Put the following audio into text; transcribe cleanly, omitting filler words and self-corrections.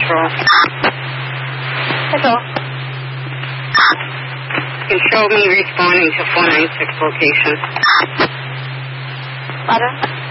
Patrol. Hello. You can show me responding to 496 location. Pardon?